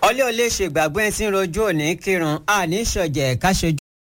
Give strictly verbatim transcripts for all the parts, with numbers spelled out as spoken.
ọlẹ́ ò lè ṣègbàgbọ́ ẹ̀ tí ń rojú òní kírun àní ṣọ̀jẹ̀ káṣojú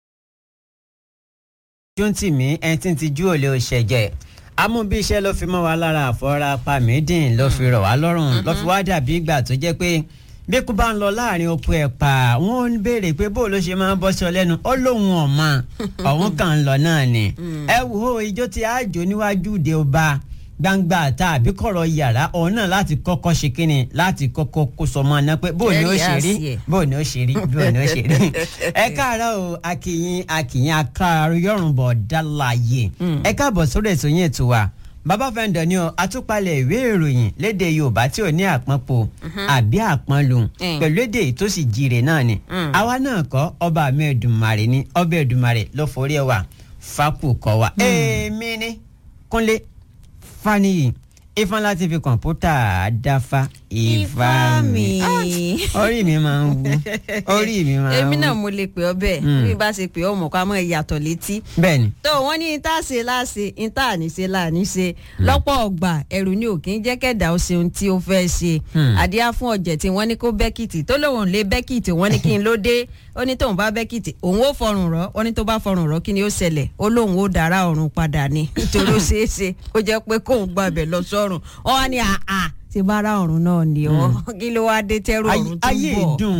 tì mí ẹ̀ tí ń tijú òlé òṣèjẹ̀ amúbí iṣẹ́ ló fi mọ́ wa lára àfọ́ra pàmídìn ló fi rọ̀ wá lọ́rùn ló fi wá dàbí ìgbà tó jẹ́ pé bí kú bá ń lọ láàrin oko ẹ̀pà wọ́n ń béèrè pé bó ló ṣe máa ń bọ́ sí ọ lẹ́nu ó lóun ọ̀mà ọ̀hún kan ń lọ náà ni ẹ wo ijó tí a jò níwájú de ọba gbangba tàbí kọ̀rọ̀ yàrá ọ̀hún náà láti kọ́kọ́ ṣe kínni láti kọ́kọ́ kó sọmọ náà pé bó ni ó ṣe rí bó ni ó ṣe rí bó ni ó ṣe rí ẹ káàárọ̀ o akínyìn akínyìn akáàrọ̀ yọ̀rùnbọ̀ dálàyé ẹ káàbọ̀ sórí ètò yín ètò wa bàbá fẹ́ǹdọ̀ ni ọ àtúpalẹ̀ ìwé ìròyìn lédè yorùbá tí ò ní àpọ́npọ̀ àbí àpọ́nlù pẹ̀lú èdè tó sì jíire náà ni àwa náà kọ́ ọba mi Èdùmàrè ni ọba Èdùmàrè ló forí ẹ wà fákù kọ́ wa èmi ni Kúnlé Fáníyì ifá láti fi kọ̀ǹpútà dáfá ifá mi orí mi máa ń wú orí mi máa ń wú. èmi náà mo lè pè ọ bẹ́ẹ̀ bí bá ṣe pè ọ mọ̀ ká mọ̀ ìyàtọ̀ létí. bẹ́ẹ̀ni. tó wọ́n ní ìta ṣe láṣe ìta àníṣe láàníṣe lọ́pọ̀ ọgbà ẹ̀rù ni ò kí ń jẹ́ kẹ́dà ó ṣe ohun tí ó fẹ́ ṣe. àdíá fún ọ̀jẹ̀ tí wọ́n ní kó bẹ́kìtì tó lóun lé bẹ́kìtì wọ́n ní kí n ló dé ó ní tóun bá bẹ́kìtì òun ó fọrùn rọ́ ó ní tó bá fọrùn rọ́ kí ni ó ṣẹlẹ̀ ó lóun ó dára ọ̀run padà ni nítorí ó ṣeé ṣe ó jẹ́ pé kóun gbàbẹ̀ lọ sọ́run ọ wá ní àà ti bára ọ̀run náà ni ọ kí ló wá dé tẹ́rù ọ̀run tó ń bọ̀ ayé ìdùn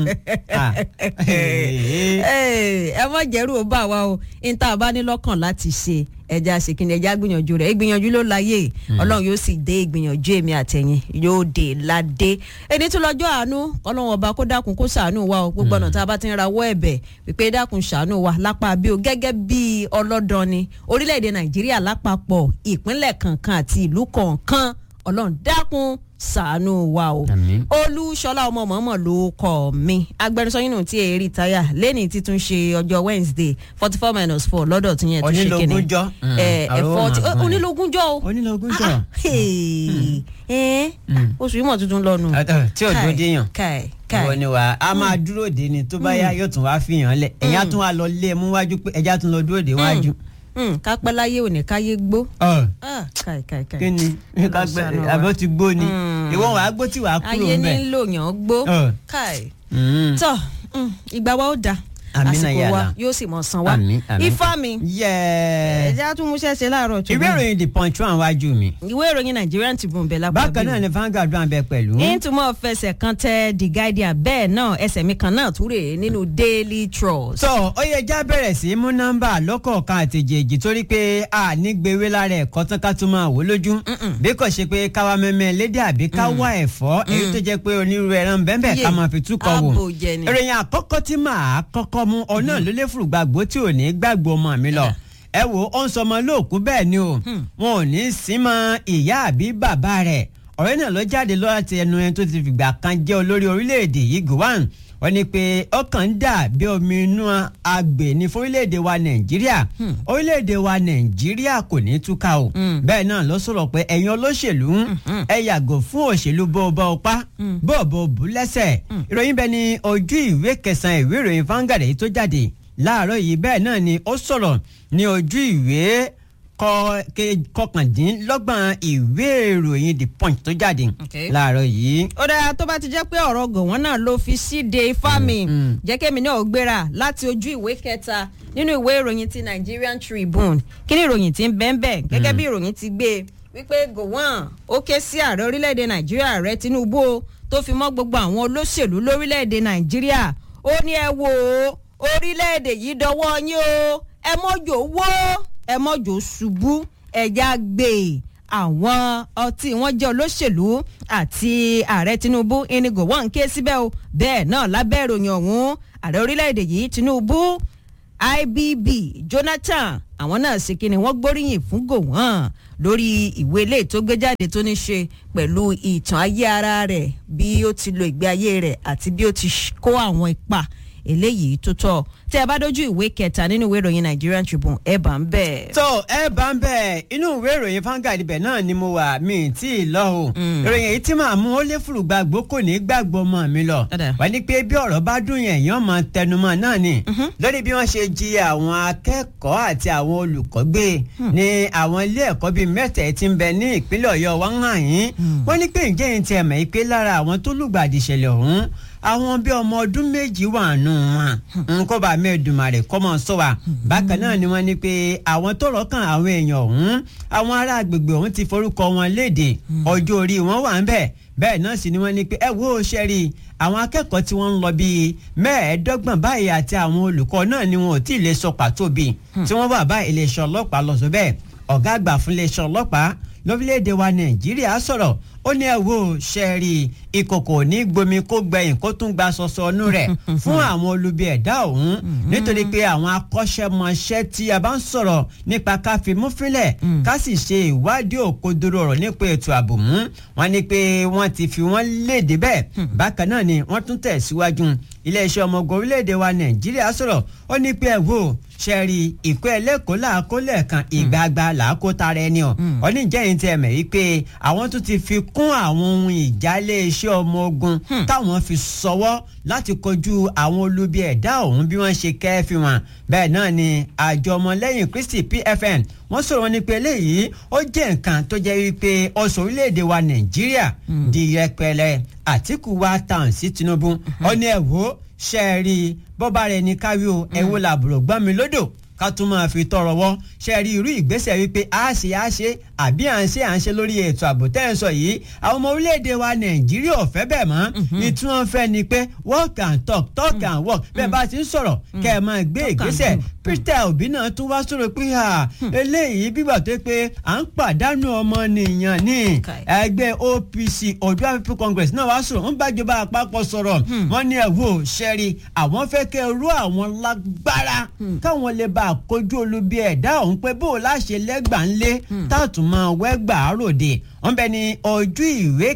ẹ mọ̀ jẹ́rù ó bà wá o níta bá ní lọ́kàn láti ṣe ẹja ṣèkìní ẹja gbìyànjú rẹ̀ ìgbìyànjú ló láyé ọlọ́run yóò sì dé ìgbìyànjú èmi àtẹ̀yìn yóò dé ládé ẹni tó lọ́jọ́ àánú ọlọ́run ọba kó dákun kó ṣàánú wa o gbogbo ọ̀nà tá a bá ti ń rawọ́ ẹ̀bẹ̀ wípé dákun ṣàánú wa lápá bí o gẹ́gẹ́ bí ọlọ́dàn ni orílẹ̀-èdè nàìjíríà lápapọ̀ ìpínlẹ̀ kankan àti ìlú kọ̀ọ̀kan ọlọ́run dákun ṣàánú wa o. Olúṣọlá ọmọ mọ̀ọ́mọ̀ ló kọ́ mi agbẹnusọ yín nù tí èrí táyà lẹ́ni títún ṣe ọjọ́ Wednesday forty four minus four lọ́dọ̀ tí yẹn tún ṣe kíni onílógúnjọ́ ẹ̀fọ́ onílógúnjọ́ o. onílógúnjọ́ oṣù yìí mọ̀ tuntun lọ́nu. tí ò dúró déyàn wọ́n ní wa a máa dúró dé ni tó bá yá yóò tún wá fi hàn lẹ̀ ẹ̀yà tún wá lọ lé e mú wájú pé ẹ̀já tún lọ dúró dé wájú. kápẹ́ láyé òní káyé gbó. kí ni kápẹ́ àbí ó ti gbó ni ìwọ wàá gbó tí wàá kúrò ń bẹ̀. ayé nílò yàn gbó káì tọ́ ìgbà wa ó dáa àsìkò wa yóò sì mọ̀ san wa ifá mi ẹ̀já tún mú ṣẹ́ṣe láàárọ̀ tó. ìwé ìròyìn The Punch wà wájú mi. ìwé ìròyìn Nigerian Tribune bẹ̀ lápá bí. bákan náà ni Vanguard wà bẹ pẹ̀lú. ìtumọ̀ fẹsẹ̀ kan tẹ The Guardian bẹ́ẹ̀ náà ẹsẹ̀ mi kan náà tún rèé nínú Daily Trust. sọ ó yẹ já bẹ̀rẹ̀ sí mú nọ́mbà lọ́kọ̀ọ̀kan àtẹ̀jẹ̀jì torí pé a ní gbéwé lára ẹ̀kọ́ tán ká tún máa wò lójú bí kò ṣe pé káwa mẹ́mẹ́ lédè àbí káwa ẹ̀fọ́ èyí tó jẹ́ pé onírúurú ẹran bẹ́ẹ̀ ká máa fi túkọ̀ wò. ìròyìn àkọ́kọ́ tí màá kọ́kọ́ mú ọ náà ló lè fùrù gbàgbó tí ò ní gbàgbó ọmọ mi lọ ẹ wo ó ń sọmọ lóòkú bẹ́ẹ̀ ni o wọn ò ní sí mọ ìyá àbí bàbá rẹ̀ ọ̀rẹ́ náà ló jáde lọ́wọ́ ti ẹnu ẹni tó ti fìgbà kan jẹ́ olórí orílẹ̀-èdè yìí Gowon wọ́n ní pé ọkàn ń dà bí omi inú agbè ní fórílẹ̀-èdè wa Nàìjíríà orílẹ̀-èdè wa Nàìjíríà kò ní túká o bẹ́ẹ̀ náà ló sọ̀rọ̀ pé ẹ̀yin olóṣèlú ẹ yàgò fún òṣèlú bó bá o pa bó bó bú lẹ́sẹ̀ ìròyìn bẹ́ẹ̀ ni ojú ìwé kẹsàn-án ìwé ìròyìn Vanguard èyí tó jáde láàárọ̀ yìí bẹ́ẹ̀ náà ni ó sọ̀rọ̀ ní ojú ìwé kọkàndínlọ́gbọ̀n ìwé ìròyìn The Punch tó jáde láàárọ̀ yìí. ó dáa tó bá ti jẹ́ pé ọ̀rọ̀ Gowon náà ló fi síde ifá mi jẹ́ kémi náà ó gbéra láti ojú ìwé kẹta nínú ìwé ìròyìn ti Nigerian Tribune kí ni ìròyìn ti ń bẹ́ẹ̀ bẹ́ẹ̀ gẹ́gẹ́ bí ìròyìn ti gbé wípé Gowon ó ké sí ààrẹ orílẹ̀-èdè Nàìjíríà ààrẹ Tinubu tó fi mọ́ gbogbo àwọn olóṣèlú lórílẹ̀-èdè Nàìjíríà ó ní ẹ wò ó orílẹ̀-èdè yìí dọwọ́ yín o ẹ mọ́jò wó ẹ mọ́jò ṣubú ẹja gbé àwọn ọtí wọn jẹ́ olóṣèlú àti ààrẹ Tinubu ẹni Gowon ké síbẹ̀ o bẹ́ẹ̀ náà lábẹ́ ìròyìn ọ̀hún ààrẹ orílẹ̀-èdè yìí Tinubu I B B Jonathan àwọn náà sì kí ni wọ́n gbóríyìn fún Gowon lórí ìwé ilé tó gbé jáde tó ní ṣe pẹ̀lú ìtàn ayé ara rẹ̀ bí ó ti lo ìgbé ayé rẹ̀ àti bí ó ti kó àwọn ipa eléyìí tó tọ́ tẹ́ ẹ bá dójú ìwé kẹta nínú ìwé ìròyìn Nigerian Tribune ẹ bá ń bẹ̀. tó ẹ bá ń bẹ̀ inú ìwé ìròyìn Vanguard ibẹ̀ náà ni mo wà mí tí ì lọ o ìròyìn èyí tí màá mú ó lé fùrùgbàgbó kò ní gbàgbọ́ mọ́ mi lọ wà ní pé bí ọ̀rọ̀ bá dùn yẹn yẹn máa tẹnumọ́ náà ni lórí bí wọ́n ṣe jí àwọn akẹ́kọ̀ọ́ àti àwọn olùkọ́ gbé ní àwọn ilé ẹ̀kọ́ bíi mẹ́tẹ̀ẹ̀ tí ń bẹ ní ìpínlẹ̀ Ọ̀yọ́ wọ́n hàn yín wọ́n ní pé ǹjẹ́ yín ti ẹ̀mọ̀ yìí pé lára àwọn tó lùgbàdì ìṣẹ̀lẹ̀ ọ̀hún àwọn bíi ọmọ ọdún méjì wà nù wọn nǹkó bá mẹ́ẹ̀dùmarè kọ́mọ sọ wa bákan náà ni wọ́n ní pé àwọn tó rọ́kàn àwọn èèyàn ọ̀hún àwọn ará agbègbè ọ̀hún ti forúkọ wọn léde ọjọ́ orí wọn wà ń bẹ̀ bẹ́ẹ̀ náà sì ni wọ́n ní pé ẹ wo ṣẹ́rí àwọn akẹ́kọ̀ọ́ tí wọ́n ń lọ bíi mẹ́ẹ̀ẹ́dọ́gbọ̀n báyìí àti àwọn olùkọ́ náà ni wọn ò tí ì lè sọ pàtó bíi tí wọ́n wà bá iléeṣẹ́ ọlọ́pàá lọ sọ bẹ́ẹ̀ ọ̀gá àgbà fún iléeṣẹ́ ọlọ́pàá lórílẹ̀‐èdè wa Nàìjíríà sọ̀rọ̀ ó ní ẹ wo ṣẹ́ẹ̀rì ìkòkò ní gbomi kó gbẹ̀yìn kó tún gba sọsọ ọnú rẹ̀ fún àwọn olubi ẹ̀dá ọ̀hún nítorí pé àwọn akọ́ṣẹ́mọṣẹ́ tí a bá ń sọ̀rọ̀ nípa ká fi mú fílẹ̀ ká sì ṣe ìwádìí òkodoro ọ̀rọ̀ nípa ètò ààbò mú wọn ni pé wọ́n ti fi wọ́n léde bẹ́ẹ̀ bákan náà ni wọ́n tún tẹ̀síwájú iléeṣẹ́ ọmọ ogun orílẹ̀-èdè wa Nàìjíríà sọ̀rọ̀ ó ní pé ẹ wò ṣẹ́ẹ̀rì ìkó ẹlẹ́kọ̀ọ́ làákó lẹ́ẹ̀kan ìgbàgbà làákó tara ẹni ọ̀ ọ́ ní jẹ́yìn tí ẹ mẹ̀ wípé àwọn tún ti fi kún àwọn ohun ìjà iléeṣẹ́ ọmọ ogun táwọn fi sọwọ́ láti kojú àwọn olubi ẹ̀dá ọ̀hún bí wọ́n ṣe kẹ́ẹ́fì wọn bẹ́ẹ̀ náà ni àjọ ọmọlẹ́yìn Kristi P F N wọ́n sọ̀rọ̀ ní pé eléyìí ó jẹ́ nǹkan tó jẹ́ wípé ọ̀sọ̀ orílẹ̀-èdè wa Nàìjíríà di yẹpẹrẹ Àtíkù wa tàn sí Tinubu ó ní ẹ wò ṣẹ́ẹ̀rì bọ́bá rẹ̀ ní káwí o ẹ wo làbùrọ̀ gbọ́n mi lódò ká tún máa fi tọrọ wọ́ ṣe rí irú ìgbésẹ̀ wípé a ṣe a ṣe àbí à ń ṣe à ń ṣe lórí ètò ààbò tẹ́ ẹ̀ sọ yìí àwọn ọmọ orílẹ̀-èdè wa Nàìjíríà ò fẹ́ bẹ́ẹ̀ mọ́ ìtún wọn fẹ́ ni pé work and talk talk and work bẹ́ẹ̀ bá ti ń sọ̀rọ̀ kẹ́ ẹ máa gbé ìgbésẹ̀ Peter Obi náà tún wá sọ̀rọ̀ pé eléyìí bígbà tó pé à ń pàdánù ọmọnìyàn ní ẹgbẹ́ O P C Oòduà People Congress náà wá sọ̀rọ̀ ń bájọba àpapọ̀ sọ̀rọ̀ wọ́n ní ẹ̀ wò ṣẹ́rí àwọn fẹ́ kẹ́ rú àwọn lágbára káwọn lè bá àkójú olubi ẹ̀dá ọ̀hún pé bó o láṣẹ lẹ́gbàá ńlé táàtún máa wẹ́gbàá ròde wọ́n bẹ ní ojú ìwé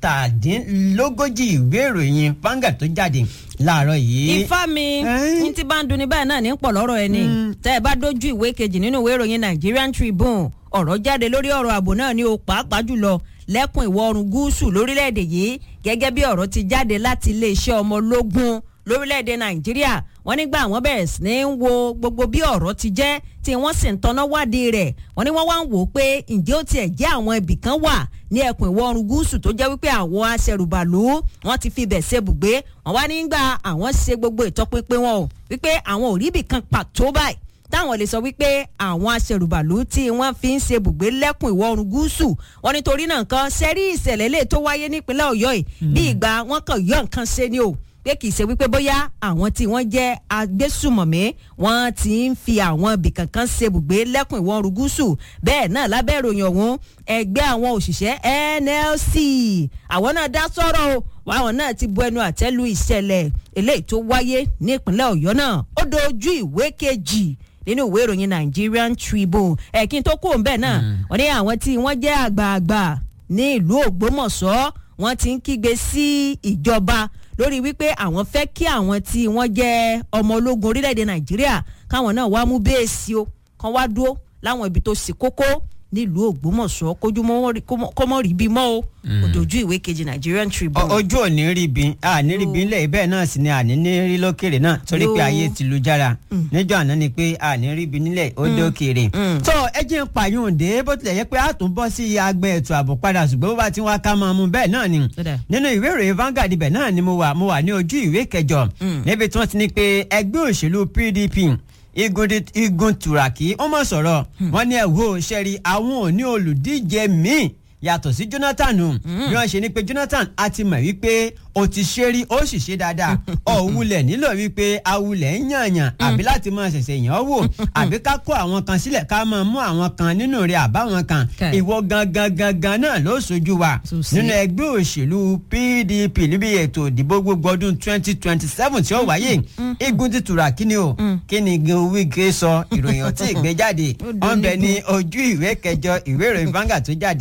kẹtàdínlógójì ìwé ìròyìn Vanguard tó jáde láàárọ̀ yìí. Ifá mi ní tí bá ń dunni báyìí náà ní pọ̀ lọ́rọ̀ ẹni tẹ́ ẹ bá dójú ìwé kejì nínú ìwé ìròyìn Nigerian Tribune ọ̀rọ̀ jáde lórí ọ̀rọ̀ ààbò náà ní o pàápàá jùlọ lẹ́kùn ìwọ̀ oòrùn gúúsù lórílẹ̀‐èdè yìí gẹ́gẹ́ bí ọ̀rọ̀ ti jáde láti iléeṣẹ́ ọmọ ológun lórílẹ̀‐èdè Nàìjíríà wọ́n nígbà wọ́n bẹ̀rẹ̀ sí ní wo gbogbo bí ọ̀rọ̀ ti jẹ́ tí wọ́n sì ń tanná wádìí rẹ̀ wọ́n ní wọ́n wá ń wò ó pé ǹjẹ́ ó tiẹ̀ jẹ́ àwọn ibì kan wà ní ẹkùn ìwọ̀ oòrùn gúúsù tó jẹ́ wípé àwọn aṣẹrùbàlù wọ́n ti fi bẹ̀ ṣe bùgbé wọ́n wá nígbà àwọn ṣe gbogbo ìtọpinpin wọn o wípé àwọn ò rí ibì kan pàtó báyìí táwọn lè sọ wípé àwọn aṣẹrùbàlù tí wọ́n fi ń ṣe bùgbé lẹ́kùn ìwọ̀ oòrùn gúúsù wọ́n nítorí náà nǹkan ṣẹ́rí ìṣẹ̀lẹ̀ lè tó wáyé nípínlẹ̀ Ọ̀yọ́ yìí bí ìgbà wọn kàn yọ nǹkan ṣe ni o pé kì í ṣe wípé bóyá àwọn tí wọ́n jẹ́ agbésùmọ̀mí wọ́n ti ń fi àwọn ibì kankan ṣe bùgbé lẹ́kùn ìwọ̀ oòrùn gúúsù bẹ́ẹ̀ náà lábẹ́ ìròyìn ọ̀hún ẹgbẹ́ àwọn òṣìṣẹ́ N L C àwọn náà dá sọ̀rọ̀ o àwọn náà ti bu ẹnu àtẹ́ lu ìṣẹ̀lẹ̀ eléyìí tó wáyé ní ìpínlẹ̀ Ọ̀yọ́ náà ó dojú ìwé kejì nínú ìwé ìròyìn Nigerian Tribune ẹ̀kín tó kù ń bẹ̀ náà wọ́n ní àwọn tí wọ́n jẹ́ àgbààgbà ní ìlú Ògbómọ̀ṣọ́ wọ́n ti ń kígbe sí ìjọba lórí wípé àwọn fẹ́ kí àwọn tí wọ́n jẹ́ ọmọ ológun orílẹ̀-èdè Nàìjíríà káwọn náà wá mú bẹ́ẹ̀sì o kan wá dúró láwọn ibi tó sì kókó nílùú Ògbómọ̀ṣọ́ kójú kó mọ́ rí bí mọ́ o òdòjú ìwé kejì Nigerian Tribune. ojú ò ní rí bí a ní rí bí ńlẹ̀ bẹ́ẹ̀ náà sì ni àní ní rí lókèrè náà torí pé ayé ti lu jára níjọ́ àná ni pé a ní rí bí nílẹ̀ ó dé òkèrè. tó ẹ jẹ́ ń pààyàn dé bó tilẹ̀ yẹ pé a tún bọ́ sí agbẹ́ ètò ààbò padà ṣùgbọ́n bó bá ti wá ká máa mú bẹ́ẹ̀ náà ni nínú ìwé ìròyìn Vanguard ibẹ̀ náà ni mo wà mo wà ní ojú ìwé kẹjọ níbi tí wọ́n ti ní pé ẹgbẹ́ òṣèlú P D P igun igun turaki ó mọ̀ sọ̀rọ̀ wọ́n ní ẹ̀ wò ṣẹ́rí àwọn ò ní olùdíje míì yàtọ̀ sí Jonathan bí wọ́n ṣe ní pé Jonathan a ti mọ̀ wípé o ti ṣe rí ó sì ṣe dáadáa ọ̀wulẹ̀ nílò wípé awulẹ̀ ń yànyàn àbí láti máa ṣẹ̀ṣẹ̀ yàn wò àbí ká kó àwọn kan sílẹ̀ ká máa mú àwọn kan nínú rẹ̀ àbáwọn kan ìwọ gangan gangan náà ló ṣojú wa nínú ẹgbẹ́ òṣèlú P D P níbi ètò ìdìbò gbogbo ọdún twenty twenty seven tí ó wáyé igun ti tura kí ni o kí ni Wike sọ ìròyìn ọtí ìgbéjáde ọ̀nbẹ ní ojú ìwé kẹjọ ìwé ìròyìn Vanguard tó jáde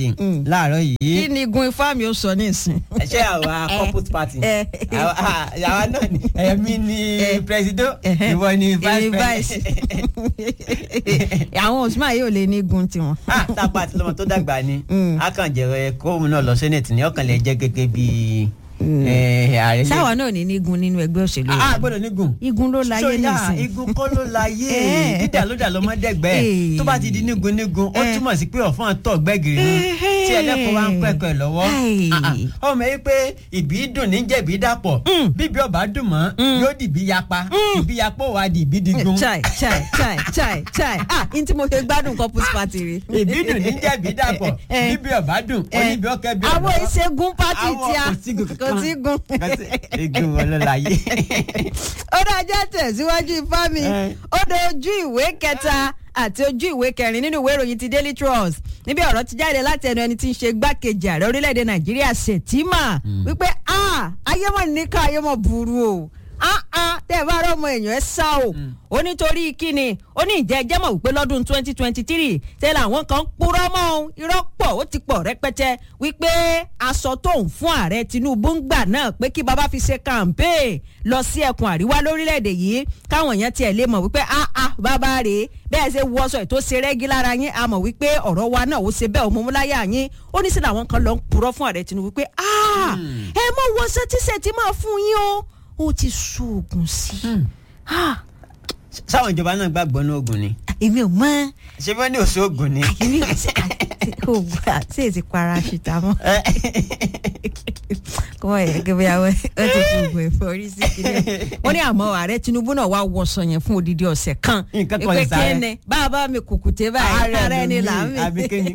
láàárọ̀ yìí. kí ni igun ifá mi ó sọ ní ìsìn. ṣé àwa corporate party àwa náà ni ẹ̀mí ni president ìwọ ni vice president. àwọn Usman yóò lè ní igun tiwọn. tápá àti lọ́mọ tó dàgbà ni a kàn jẹ́ kóun náà lọ senate ní ọkàn lè jẹ́ gẹ́gẹ́ bíi ààrẹ. sáwa náà ní nígun nínú ẹgbẹ́ òṣèlú. a gbọ́dọ̀ nígun. igun ló láyé nísìn. igun kọ́ ló láyé dídà ló dà lọ́mọdẹ́gbẹ́ tó bá ti di nígun nígun ó túmọ̀ sí pé ọ̀fọ́n àtọ̀ gbẹ́gìrì ni tí ẹlẹ́kọ̀ọ́ wa ń pẹ̀kọ̀ ẹ̀ lọ́wọ́. ọmọ yìí pé ìbí dùn ní jẹ̀bi dàpọ̀ bíbí ọba dùn mọ́ yóò dìbí yapa ìbí yapa wà di ìbí digun. chai chai chai chai chai ah n tí mo ṣe gbádùn couples party rí. ìbí dùn ní jẹ̀bi dàpọ̀ bíbí ọba dùn oníbi ọkẹ́ bí ọba. àwọn ìṣègùn pátì tí a kò sí gun. igun wọn ló láyé. ó dájọ́ tẹ̀síwájú ifá mi ó dojú ìwé kẹta àti ojú ìwé kẹrin nínú ìwé ìròyìn ti Daily Trust níbi ọ̀rọ̀ ti jáde láti ẹnu ẹni tí ń ṣe gbákejì ààrẹ orílẹ̀-èdè Nàìjíríà Shettima wípé ayé mọ̀ níkà ayé mọ̀ burú o tẹ́ ẹ bá rọ ọmọ èèyàn ẹ sá o ó nítorí kíni ó ní ìjẹ́ ẹjẹ́ mọ̀ wípé lọ́dún twenty twenty three tẹ́lẹ̀ àwọn kan purọ́ mọ́ ohun irọ́ pọ̀ ó ti pọ̀ rẹpẹtẹ wípé aṣọ tó ń fún ààrẹ Tinubu ń gbà náà pé kí bàbá fi ṣe kàǹpé lọ sí ẹkùn àríwá lórílẹ̀‐èdè yìí káwọn èèyàn tiẹ̀ lè mọ̀ wípé áá bàbá rèé bẹ́ẹ̀ ṣe wọṣọ ètò ṣe rẹ́gí lára yín a mọ̀ wípé ọ̀rọ̀ wa náà ó ṣe bẹ́ẹ̀ òmùmúláyà yín ó ní sí làwọn kan lọ ń purọ́ fún ààrẹ Tinubu wípé ẹ mọ̀ wọṣọ tíṣẹ̀ tí máa fún yín o ó ti sóògùn sí i. sáwọn ìjọba náà gbàgbọ́ ní oògùn ni. èmi ò mọ̀. ṣé wọ́n ní òṣù oògùn ni. èmi ò sí oògùn àti èsì paracetamol. kọ́ ẹ̀ gẹ́gẹ́ bí àwọn ẹ̀ ti fi oògùn ẹ̀fọ́rí sí kílẹ̀. wọ́n ní àmọ́ ààrẹ Tinubu náà wá wọṣọ yẹn fún odidi ọ̀sẹ̀ kan. nǹkan kan ìsàrẹ́. ìpè kẹ́ni bàbá mi kùkùté báyìí ààrẹ ni là ń mi. àbíkẹ́ni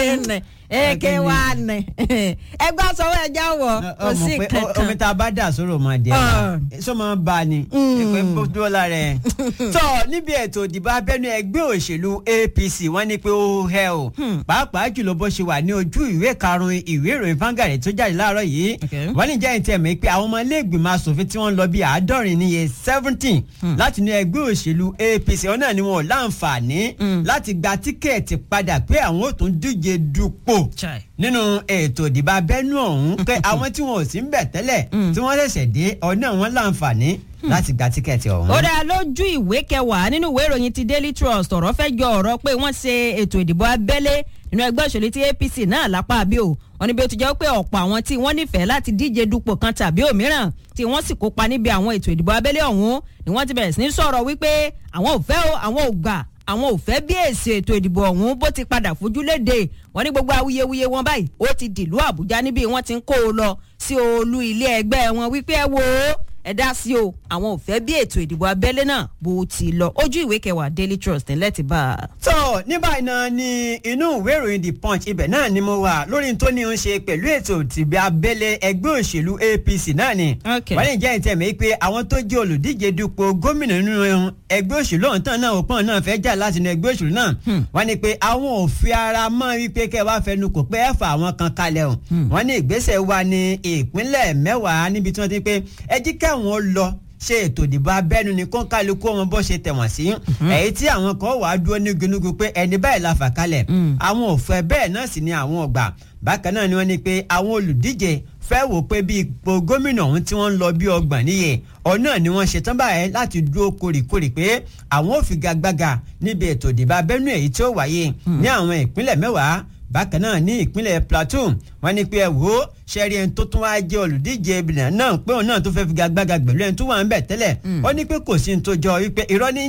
eke wa nẹ ẹgbẹ́ sọ̀rọ̀ ẹja wọ̀ kò sí kankan. omi tá a bá dà sọ̀rọ̀ máa di ẹ̀ sọ máa bá ni ẹ̀kọ́ dọ́là rẹ̀. tọ́ níbi ètò ìdìbò abẹ́nú ẹgbẹ́ òṣèlú A P C wọ́n ní pé ó hẹ́ o pàápàá jùlọ bó ṣe wà ní ojú ìwé karùn-ún ìwé ìròyìn Vanguard tó jáde láàárọ̀ yìí wọ́n ní jẹ́ ìtẹ̀mí pé àwọn ọmọ ilé ìgbìmọ̀ asòfin tí wọ́n lọ bí àádọ́rin níye seventeen láti ní ẹgbẹ́ òṣèlú A P C ọ̀nà ni wọn ò láǹfààní láti gba tíkẹ́ẹ̀tì padà pé àwọn ò tún díje dupò nínú ètò ìdìbò abẹ́nú ọ̀hún pé àwọn tí wọn ò sí ń bẹ̀ tẹ́lẹ̀ tí wọ́n ṣẹ̀ṣẹ̀ dé ọ̀nà wọn láǹfààní láti gba tíkẹ́ẹ̀tì ọ̀hún. ó dáa lójú ìwé kẹwàá nínú ìwé ìròyìn ti Daily Trust ọ̀rọ̀ fẹ́ jọ ọ̀rọ̀ pé wọ́n ṣe ètò ìdìbò abẹ́lé nínú ẹgbẹ́ òṣèlú ti A P C náà lápá àbí o wọ́n ní bí ó ti jẹ́ pé ọ̀pọ̀ àwọn tí wọ́n nífẹ̀ẹ́ láti díje dupò kan tàbí òmíràn tí wọ́n sì kópa níbi àwọn ètò ìdìbò abẹ́lé ọ̀hún ni wọ́n ti bẹ̀rẹ̀ sí ní sọ̀rọ̀ wípé àwọn ò fẹ́ o àwọn ò gbà àwọn ò fẹ́ bí èsì ètò ìdìbò ọ̀hún bó ti padà fojú léde wọ́n ní gbogbo awuyewuye wọn báyìí ó ti dìlú Àbújá níbi wọ́n ti ń kó o lọ sí olú ilé ẹgbẹ́ wọn wípé ẹ wo ẹ dá sí o àwọn ò fẹ́ bí ètò ìdìbò abẹ́lé náà bó ti lọ ojú ìwé kẹwàá Daily Trust ńlẹ̀ ti bá a. tó ní báyìí náà ni inú ìwé ìròyìn The Punch ibẹ̀ náà ni mo wà lórí tó ní í ṣe pẹ̀lú ètò ìdìbò abẹ́lé ẹgbẹ́ òṣèlú A P C náà ni. wọ́n lè jẹ́ ìtẹ̀mí pé àwọn tó jẹ́ olùdíje dupò gómìnà nínú ẹgbẹ́ òṣèlú ọ̀hún tán náà òpin náà fẹ́ jà láti inú ẹgbẹ́ òṣèlú náà. wọ́n ní pé àwọn ò fi ara mọ́ wípé kẹ́ wá fẹnu kò pé ẹ̀fà àwọn kan kalẹ̀ o. wọ́n ní ìgbésẹ̀ wa ní ìpínlẹ̀ mẹ́wàá níbi tí wọ́n ti pé ẹ jí káwọn lọ ṣe ètò ìdìbò abẹ́nu ni kó kálukú wọn bó ṣe tẹ̀wọ̀n sí èyí tí àwọn kan wàá dúró ní gunugu pé ẹni báyìí la fà kalẹ̀ àwọn ò fẹ́ bẹ́ẹ̀ náà sì ni àwọn ọgbà bákan náà ni wọ́n ní pé àwọn olùdíje fẹ́ wò pé bí ipò gómìnà ọ̀hún tí wọ́n ń lọ bí ọgbọ̀n níye ọ̀nà ni wọ́n ṣetán báyìí láti dúró kórìkórì pé àwọn ò figagbága níbi ètò ìdìbò abẹ́nu èyí tí ó wáyé ní àwọn ìpínlẹ̀ mẹ́wàá bákan náà ní ìpínlẹ̀ Plateau wọ́n ní pé ẹ wò ó ṣẹ́rí ẹni tó tún wá jẹ́ olùdíje ìbìlẹ̀ náà pé òun náà tó fẹ́ figagbága pẹ̀lú ẹni tó wà ń bẹ̀ tẹ́lẹ̀ ó ní pé kò sí ní tó jọ wípé irọ́ ní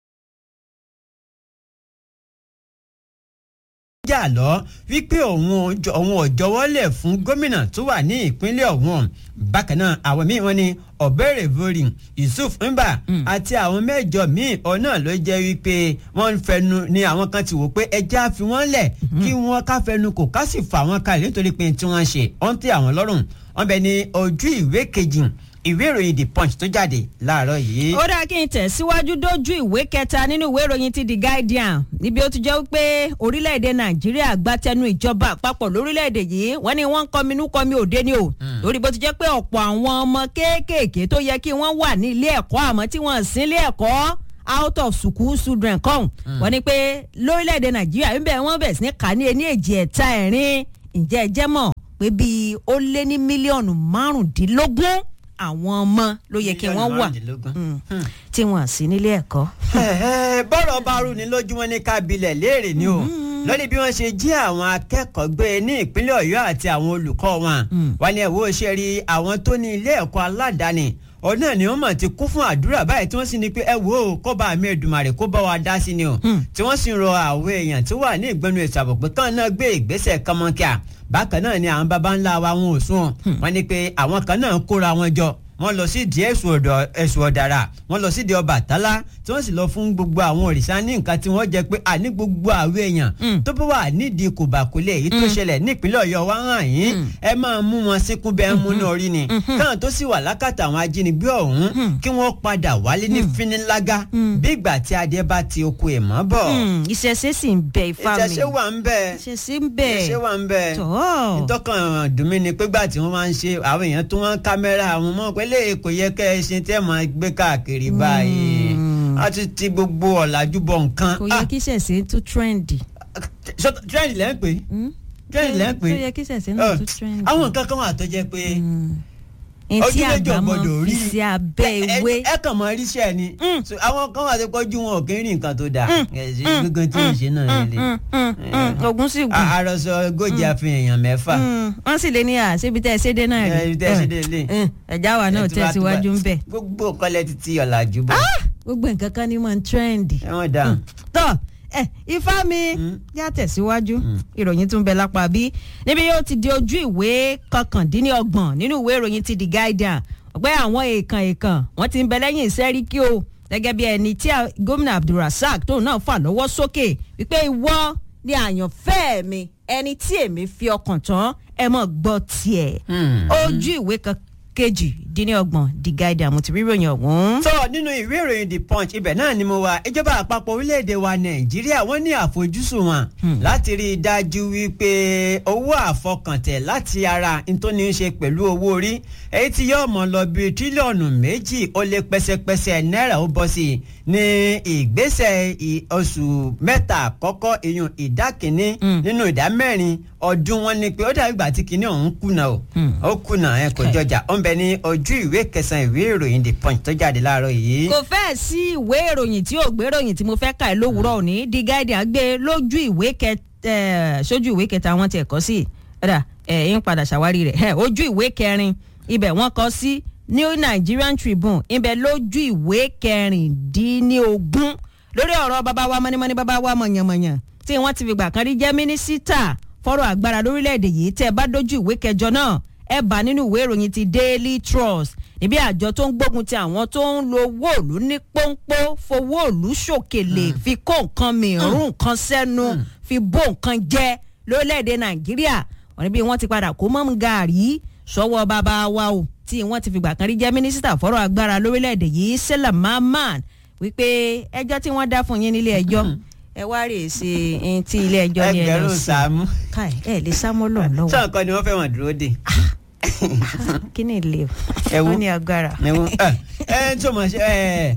jà lọ wípé òun òun ò jọ̀wọ́lẹ̀ fún gómìnà tó wà ní ìpínlẹ̀ ọ̀hún bákan náà àwọn míì wọ́n ní ọ̀bẹ̀rẹ̀ vorí Yusuf Mba àti àwọn mẹ́jọ míì ọ̀nà ló jẹ́ wípé wọ́n ń fẹnu ni àwọn kan ti wò pé ẹjẹ́ á fi wọ́n lẹ̀ kí wọ́n ká fẹnu kò ká sì fà wọ́n kalẹ̀ nítorí pé tí wọ́n ṣe wọ́n tẹ́ àwọn lọ́rùn wọ́n bẹ ní ojú ìwé kejì ìwé ìròyìn The Punch tó jáde láàárọ̀ yìí. ó dáa kí n tẹ̀síwájú dójú ìwé kẹta nínú ìwé ìròyìn ti The Guardian níbi ó ti jẹ́ pé orílẹ̀-èdè Nàìjíríà gbátẹnu ìjọba àpapọ̀ lórílẹ̀-èdè yìí wọ́n ní wọ́n ń kọminú kọmi òde ni o lórí bó ti jẹ́ pé ọ̀pọ̀ àwọn ọmọ kéékèèké tó yẹ kí wọ́n wà ní ilé ẹ̀kọ́ àmọ́ tí wọ́n sí ilé ẹ̀kọ́ out of school children kan wọ́n ní pé lórílẹ̀-èdè Nàìjíríà níbẹ̀ wọ́n bẹ̀ sí ní kà ní ení èjì ẹ̀ta ẹ̀rin ǹjẹ́ ẹ jẹ́ mọ̀ pé bíi ó lé ní mílíọ̀nù márùndínlógún àwọn ọmọ ló yẹ kí wọ́n wà tí wọ́n sì nílé ẹ̀kọ́. bọ́rọ̀ bá rú ni lójú wọn ní kábílẹ̀ léèrè ni o lórí bí wọ́n ṣe jí àwọn akẹ́kọ̀ọ́ gbé ní ìpínlẹ̀ Ọ̀yọ́ àti àwọn olùkọ́ wọn wà ní ẹ̀wọ́ ṣe rí àwọn tó ní ilé ẹ̀kọ́ aládàáni ọ̀nà ni wọ́n mọ̀ ti kún fún àdúrà báyìí tí wọ́n sì ní pé ẹ wo kó bá àmì Èdùmàrè kó bá wa dá sí ni o tí wọ́n sì ń rọ àwọn èèyàn tí wà ní ìgbẹ́nu ìsàbò pé kán náà gbé ìgbésẹ̀ kánmọ́kíà bákan náà ni àwọn baba ńlá wa wọn ò sún wọn ni pé àwọn kan náà kóra wọn jọ wọ́n lọ sí di ẹ̀sùn ọ̀dàrà wọ́n lọ sí di Ọbàtálá tí wọ́n sì lọ fún gbogbo àwọn òrìṣà ní nǹkan tí wọ́n jẹ pé àní gbogbo àwọn èèyàn tó bá wà nídìí kòbákulẹ̀ èyí tó ṣẹlẹ̀ nípínlẹ̀ Ọ̀yọ́ wa hàn yín ẹ máa mú wọn síkún bẹ́ẹ̀ mú náà rí ni káwọn tó sì wà lákàtà àwọn ajínigbé ọ̀hún kí wọ́n padà wálé ní fínílágá bí ìgbà tí adìẹ bá ti oko ẹ̀ mọ́ bọ̀. ìṣẹ̀ṣe sì ń bẹ Ifá mi ìṣẹ̀ṣe wà ń bẹ ìṣẹ̀ṣe ń bẹ ìṣẹ̀ṣe wà ń bẹ ìtọ́kàn dùn mí ni pé gbà tí wọ́n máa ń ṣe àwọn èèyàn tó wọ́n kámẹ́rà àwọn mọ́ pé lè kò yẹ kẹ́ ẹ ṣe tẹ́ máa gbé káàkiri báyìí a ti ti gbogbo ọ̀làjú bọ̀ nǹkan. kò yẹ kí ṣẹ̀ṣẹ̀ tún trendy. trendy lẹ́ ń pè trendy lẹ́ ń pè kò yẹ kí ṣẹ̀ṣẹ̀ náà tún trendy. àwọn nǹkan kan wà tó jẹ́ pé etí àgbàmọ́ fi sí abẹ́ ewé. ẹ kàn mọ irísẹ́ ni àwọn kan wà tó pọ́jú wọn ò kí ń rí nǹkan tó dáa gbígbọ́n tí ò ṣe náà lè. ogun sì gùn. àròsọ ogójì àfihàn èèyàn mẹ́fà. wọ́n sì lé ní à síbi tẹ́ ẹ ṣe dé náà rí. ibi tẹ́ ẹ ṣe dé lé. ẹ̀já wa náà tẹ̀síwájú ń bẹ̀. gbogbo kọ́lẹ̀ títí ọ̀làjú bọ̀. gbogbo nǹkan kan ní mọ̀ ń trendy. ẹ wọ́n dáhùn. tọ́ ẹ Ifá mi yá tẹ̀síwájú ìròyìn tún bẹ lápá bí níbi yóò ti di ojú ìwé kọkàndínlọ́gbọ̀n nínú ìwé ìròyìn ti The Guardian ọ̀pẹ́ àwọn èèkàn èèkàn wọ́n ti ń bẹ lẹ́yìn Sẹ́ríkì o gẹ́gẹ́ bí ẹni tí gómìnà Abdulrasaq tóun náà fà lọ́wọ́ sókè wípé ìwọ ni àyànfẹ́ mi ẹni tí èmi fi ọkàn tán ẹ mọ̀ gbọ́ tiẹ̀ ojú ìwé kan kejì dín ní ọgbọ̀n The Guardian mo ti rí ìròyìn ọ̀hún. tó nínú ìwé ìròyìn The Punch ibẹ̀ náà ni mo wà ìjọba àpapọ̀ orílẹ̀-èdè wa Nàìjíríà wọ́n ní àfojúsùn wọn láti rí i dájú wípé owó àfọkàntẹ̀ láti ara nítorí ṣe pẹ̀lú owó orí èyí tí yóò mọ̀ lọ bíi tírílíọ̀nù méjì ó lé pẹ́sẹ́pẹ́sẹ́ náírà ó bọ́ sí i ní ìgbésẹ̀ oṣù mẹ́ta àkọ́kọ́ ìyún ìdá kìíní nínú ìdá mẹ́rin ọdún wọn ni pé ó dàbí ìgbà tí kìíní ọ̀hún kùnà o ó kùnà ẹ kò jọjà ó ń bẹ ní ojú ìwé kẹsàn-án ìwé ìròyìn The Punch tó jáde láàárọ̀ yìí. kò fẹ́ẹ̀ sí ìwé ìròyìn tí ò gbé ìròyìn tí mo fẹ́ kà ẹ́ lówùúrọ̀ òní The Guardian gbé lójú ìwé kẹta sójú ìwé kẹta wọn tiẹ̀ kọ́ sí ẹ̀dà ẹ̀ ń padà ṣàwárí rẹ̀ ojú ìwé kẹrin ibẹ̀ wọ́n kọ́ sí New Nigerian Tribune ibẹ̀ lójú ìwé kẹrìndínlógún lórí ọ̀rọ̀ bàbá wa mọ́nímọ́ní bàbá wa mọ̀yànmọ̀yàn tí wọ́n ti fìgbà kan rí jẹ́ mínísítà fọ́rọ̀ agbára lórílẹ̀‐èdè yìí tẹ́ ẹ bá dójú ìwé kẹjọ náà ẹ bá nínú ìwé ìròyìn ti Daily Trust níbi àjọ tó ń gbógun ti àwọn tó ń lo owó òlú ní pọ́npọ́ fowó òlú ṣòkèlè fi kó nǹkan mìíràn nǹkan sẹ́nu fi bó nǹkan jẹ lórílẹ̀‐èdè Nàìjíríà wọ́n ní bí wọ́n ti padà kó mọ́ gàrí sọ́wọ́ bàbá wa o tí wọ́n ti fìgbà kan rí jẹ́ mínísítà fọ́rọ̀ agbára lórílẹ̀‐èdè yìí Sela Mahman wípé ẹjọ́ tí wọ́n dá fún yín nílé ẹjọ́ ẹ wá rèé ṣe ẹni tí ilé ẹjọ́ ní ẹ lọ sí ẹgbẹ̀rún sàmú káì ẹ lè sámọ́ lọ lọ́wọ́. sọ̀rọ̀ kan ni wọ́n fẹ́ wọn dúró dé. kí ni ilé ẹ̀wù wọ́n ní agbára. ẹ̀wù ẹ ẹ tó mọ̀ ṣe ẹ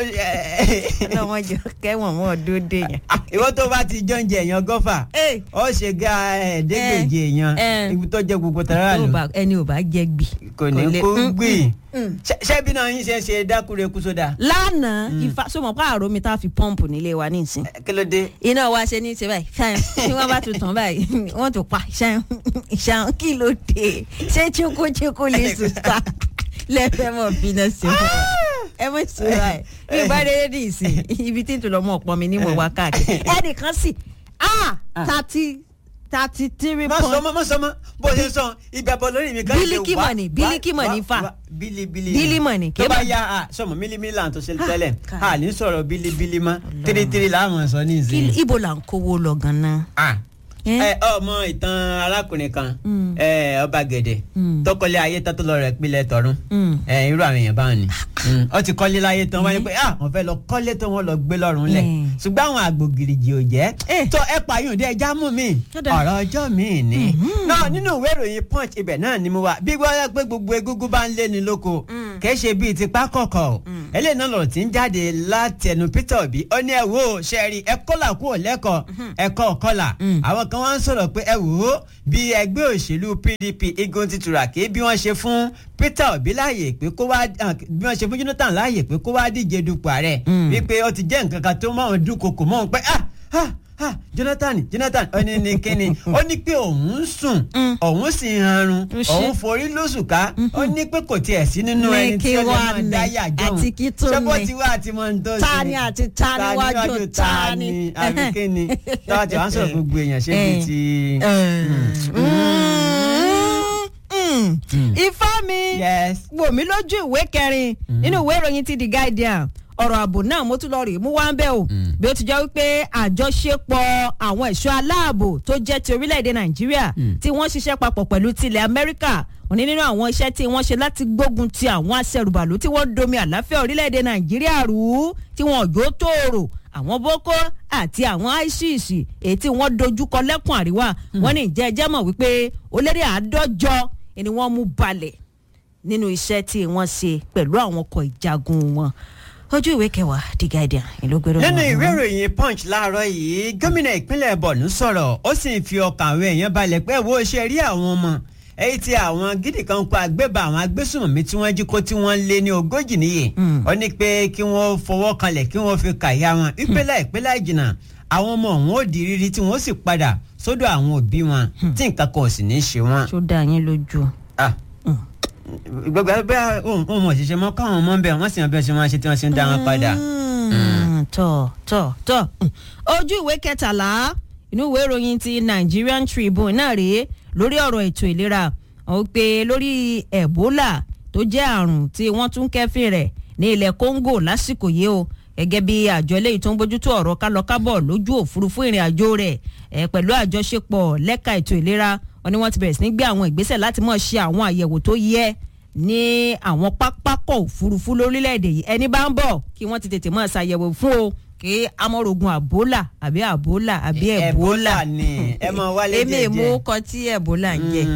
ẹ. ọlọ́wọ́n jọ kẹ́wọ̀n mọ́ ọdún dé yẹn. ìwọ tó bá ti jọ ń jẹ èèyàn gọ́fà ó ṣe ga ẹ̀ẹ́dẹ́gbèje èèyàn ibi tó jẹ gbogbo tara lò. ẹni ò bá jẹ gbì. kò ní kó gbì ṣé bí náà yín ṣe ṣe dákúre kú sódà. lánàá ifá sọmọ pa àrò mi tá a fi pọ́ǹpù nílé wa nísìn. kí ló dé. iná wa ṣe ní ṣe báyìí ṣáà tí wọ́n bá tún tàn báyìí wọ́n tún pa ṣáà ṣáà kí ló dé ṣé chukwu lè sùn ta lẹ́fẹ̀ẹ́ mọ̀ bínú sí wọn ẹ mọ̀ sí wa ẹ̀ bí ìbá rẹ̀ ní ìsìn ibi tí n tún lọ mọ̀ pọ̀ mi ní mo wá káàkiri ẹnìkan sì ah thirty thirty three point. mọ sọmọ mọ sọmọ bó ṣe sọ ìgbàgbọ́ lórí mi kan ṣe wá bílíkì mọ̀nì bílíkì mọ̀nì fa bílíbílí bílí mọ̀nì tó bá yá a sọmọ mílímílí là ń tó ṣe tẹ́lẹ̀ a ní sọ̀rọ̀ bílíbílí mọ́ tírítírí làwọn sọ ní ìsìn. ibo là ń kówó lọ gan-an. ẹ ọmọ ìtàn arákùnrin kan ọba gẹ̀dẹ̀ tó kọ́lé ayé tán tó lọ rẹ̀ pilẹ̀ tọ̀run irú àwọn èèyàn báwọn ni ó ti kọ́lé láyé tán wọ́n ní pé wọ́n fẹ́ lọ kọ́lé tó wọ́n lọ gbé lọ́rùn lẹ̀ ṣùgbọ́n àwọn àgbògìrìjì ò jẹ́ tó ẹ pààyàn dé ẹja mú mi ọ̀rọ̀ ọjọ́ mi ni náà nínú ìwé ìròyìn Punch ibẹ̀ náà ni mo wà bí wọ́n yẹ pé gbogbo egúngún bá ń lé ní lóko kì í ṣe bíi tipá kọ̀kọ̀ eléyìí náà lọ̀rọ̀ tí ń jáde látẹnu Peter Obi ó ní ẹ wò ó ṣẹ́ẹ̀rì ẹ kọ́là kúrò lẹ́kọ̀ọ́ ẹ̀kọ́ kọ́là àwọn kan wá ń sọ̀rọ̀ pé ẹ wò ó bí ẹgbẹ́ òṣèlú P D P igun ti Turaki bí wọ́n ṣe fún Peter Obi láàyè pé kó wá bí wọ́n ṣe fún Jonathan láàyè pé kó wá díje dupò ààrẹ wípé ó ti jẹ́ nǹkan kan tó máa ń dúnkokò mọ́ òun pé ah ah ah Jonathan Jonathan ó ní ní kíni ó ní pé òun ń sùn òun sì ń hanrun òun forí lóṣùká ó ní pé kò tiẹ̀ sí nínú ẹni tí ó lè máa dáyà jọ̀hún ṣé bó ti wá àti mọ̀ ń tó ṣe tani àti tani wájú tani àbí kíni táwa tí wàá sọ̀rọ̀ gbogbo èèyàn ṣé bí ti. Ifá mi wò mí lójú ìwé kẹrin nínú ìwé ìròyìn ti The Guardian ọ̀rọ̀ ààbò náà mo tún lọ rè mú wá ń bẹ́ o bí ó ti jẹ́ wípé àjọṣepọ̀ àwọn ẹ̀ṣọ́ aláàbò tó jẹ́ ti orílẹ̀-èdè Nàìjíríà tí wọ́n ṣiṣẹ́ papọ̀ pẹ̀lú tilẹ̀ Amẹ́ríkà wọ́n ní nínú àwọn iṣẹ́ tí wọ́n ṣe láti gbógun ti àwọn aṣẹrùbàlù tí wọ́n domi àlàáfíà orílẹ̀-èdè Nàìjíríà rú tí wọ́n jó tóòrò àwọn Boko àti àwọn ISIS èyí tí wọ́n dojúkọ lẹ́kùn àríwá wọ́n ní ìjẹ́ ẹjẹ́ mọ̀ wípé ó lé ní àádọ́jọ ni wọ́n mú balẹ̀ nínú iṣẹ́ tí wọ́n ṣe pẹ̀lú àwọn ọkọ̀ ìjagun wọn ojú ìwé kẹwàá The Guardian ìlógbèrè. nínú ìwé ìròyìn Punch láàárọ̀ yìí gómìnà ìpínlẹ̀ Borno sọ̀rọ̀ ó sì ń fi ọkàn àwọn èèyàn balẹ̀ pé wo ṣe rí àwọn ọmọ èyí tí àwọn gidi kan pa agbébọn àwọn agbésùnmọ̀mí tí wọ́n jí kó tí wọ́n lé ní ogójì níye ó ní pé kí wọ́n fọwọ́ kanlẹ̀ kí wọ́n fi kàyà wọn ìpínlẹ̀ ìpínlẹ̀ ìjìnà àwọn ọmọ wọn ò di rírí tí wọ́n sì padà sọ́dọ̀ àwọn òbí wọn tí nǹkan kan ò sì ní í ṣe wọn. tó dá yín lójú. gbogbo ẹgbẹ́ ohun mọ̀ ṣiṣẹ́ mọ́ káwọn ọmọ ń bẹ̀ wọ́n sì ń bẹ̀ ṣe wọ́n ṣe tí wọ́n ṣe ń dá wọn padà. tọ́ tọ́ tọ́ ojú ìwé kẹtàlá inú ìwé ìròyìn ti Nigerian Tribune náà rèé lórí ọ̀rọ̀ ètò ìlera ó pé lórí Ebola tó jẹ́ àrùn tí wọ́n tún kẹ́fìn rẹ̀ ní ilẹ̀ Congo lásìkò yìí o gẹ́gẹ́ bí àjọ eléyìí tó ń bójútó ọ̀rọ̀ kálọkábọ̀ lójú òfurufú ìrìn àjò rẹ̀ pẹ̀lú àjọṣepọ̀ lẹ́ka ètò ìlera wọn ni wọ́n ti bẹ̀rẹ̀ sí ní gbé àwọn ìgbésẹ̀ láti mọ̀ ṣe àwọn àyẹ̀wò tó yẹ ní àwọn pápákọ̀ òfurufú lórílẹ̀‐èdè yìí ẹni bá ń bọ̀ kí wọ́n ti tètè mọ̀ ṣàyẹ̀wò fún o kí amọ̀rògùn àbólà àbí àbólà àbí ẹ̀bólà ni ẹ mọ wálé jẹjẹ èmi èmo kọ tí ẹ̀bólà ń jẹ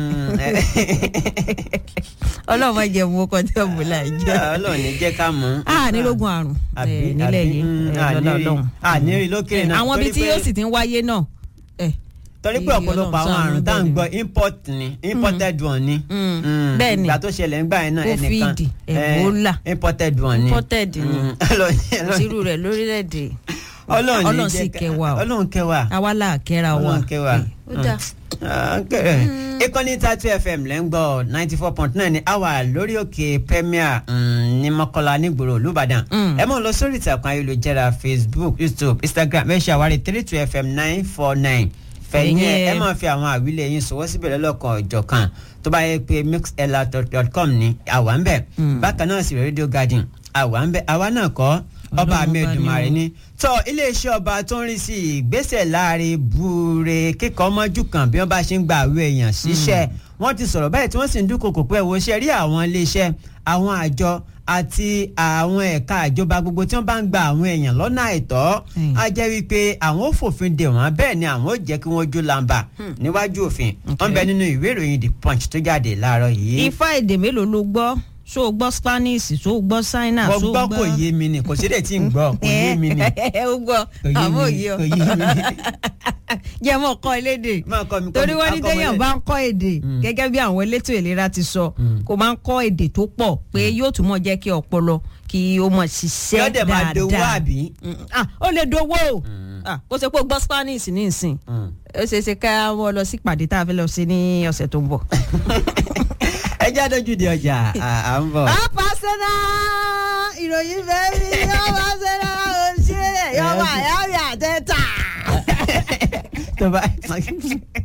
ọlọ́mọ jẹ mo kọ tí ẹ̀bólà ń jẹ ọlọ́run ní jẹ́ ká mọ̀. a nílógún àrùn nílẹ̀ yìí lọ́lọ́run àníri lókè náà àwọn ibi tí yóò sì ti ń wáyé náà torí pé ọ̀pọ̀lọpọ̀ àwọn àrùn tá à ń gbọ́ import ni imported one ni bẹ́ẹ̀ni ìgbà tó ṣẹlẹ̀ ńgbà yẹn náà ẹnìkan covid ebola imported one ni imported ni òsirú rẹ̀ lórílẹ̀‐èdè ọlọ́run sì kẹwàá o ọlọ́run kẹwàá àwa là kẹ́ra wa ọlọ́run kẹwàá ó dáa. ìkànnì Tatu F M lẹ́ ń gbọ́ ninety four point nine ní àwa lórí òkè Premier ní Mọ́kọ́lá nígboro Olúbàdàn ẹ mọ̀ lọ sórí ìtàkùn ayélujára Facebook YouTube Instagram ẹ ṣe àwárí three two F M nine four nine fẹ̀yìn ẹ máa fi àwọn àwílẹ̀ yín sọwọ́ síbẹ̀ lọ́lọ́kan ọ̀jọ̀kan tó bá yẹ pé mixlr dot com ní àwa ń bẹ̀ bákan náà sì Radio Garden àwa ń bẹ̀ àwa náà kọ́ ọba àmì Èdùmàrè ni tọ́ iléeṣẹ́ ọba tó ń rí sí ìgbésẹ̀ láàrin búre kíkọ́ ọmọjú kan bí wọ́n bá ṣe ń gba àwọn èèyàn síṣẹ́ wọ́n ti sọ̀rọ̀ báyìí tí wọ́n sì ń dúnkokò pé wo ṣe rí àwọn iléeṣẹ́ àwọn àjọ àti àwọn ẹ̀ka ìjọba gbogbo tí wọ́n bá ń gba àwọn èèyàn lọ́nà àìtọ́ á jẹ́ wípé àwọn ò fòfin dè wọ́n bẹ́ẹ̀ ni àwọn ò jẹ́ kí wọ́n jó lamba níwájú òfin wọ́n bẹ nínú ìwé ìròyìn The Punch tó jáde láàárọ̀ yìí. ifá èdè mélòó ló gbọ́ ṣó o gbọ́ Spanish ṣó o gbọ́ China ṣó o gbọ́. mo gbọ́ kò yé mi ni kò sí dẹ̀ tí ń gbọ́ kò yé mi ni. ẹ ó gbọ́ àmọ́ òye o jẹ́ mọ́ kọ́ elédè torí wọ́n ní téèyàn bá ń kọ́ èdè gẹ́gẹ́ bí àwọn elétò ìlera ti sọ kó máa ń kọ́ èdè tó pọ̀ pé yóò tún mọ̀ jẹ́ kí ọpọlọ kí ó mọ̀ ṣiṣẹ́ dáadáa. yóò dẹ̀ máa dowó àbí. ó lè dowó o kó ṣe pé o gbọ́ Spanish ní ìsìn ó ṣe é ṣe ká wọ́n lọ sí ìpàdé tá a fẹ́ lọ sí ní ọ̀sẹ̀ tó ń bọ̀. ẹ já dojú di ọjà à ń bọ̀. apàṣẹdá ìròyìn bẹ́ẹ̀ ni apàṣẹdá òṣèré yọ̀wọ̀ àyàwó àtẹ́tà. tó bá